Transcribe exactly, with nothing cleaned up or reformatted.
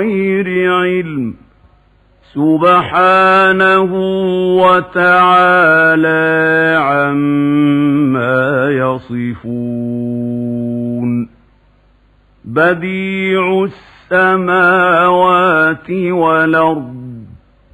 غير علم سبحانه وتعالى عما يصفون. بديع السماوات والأرض